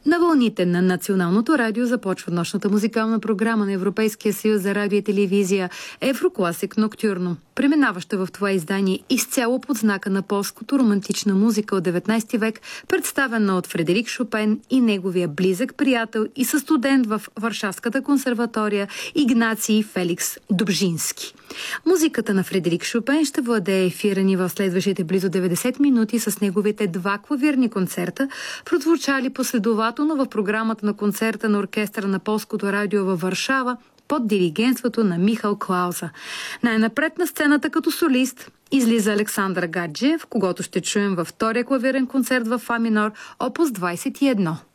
На вълните на Националното радио започва нощната музикална програма на Европейския съюз за радио и телевизия Еврокласик Ноктюрно, преминаваща в това издание изцяло под знака на полското романтична музика от 19 век, представена от Фредерик Шопен и неговия близък приятел и състудент в Варшавската консерватория Игнаций Феликс Добжински. Музиката на Фредерик Шопен ще владее ефира ни в следващите близо 90 минути с неговите два клавирни концерта, прозвучали последователно в програмата на концерта на оркестъра на Полското радио във Варшава под диригентството на Михал Клауза. Най-напред на сцената като солист излиза Александър Гаджиев, когото ще чуем във втория клавирен концерт в фа минор, опус 21.